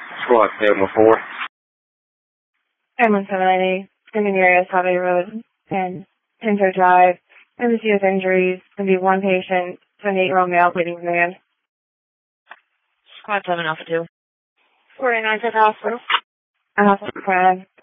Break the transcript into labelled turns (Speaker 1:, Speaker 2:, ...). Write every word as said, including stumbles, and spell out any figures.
Speaker 1: Squad seven one four.
Speaker 2: M one seven nine eight. In the area of Saturday Road and Pinto Drive. Embassy with injuries. Going to be one patient, twenty-eight-year-old male, bleeding from the hand.
Speaker 3: Squad seven Alpha two.
Speaker 2: forty-nine to the hospital. A hospital plan.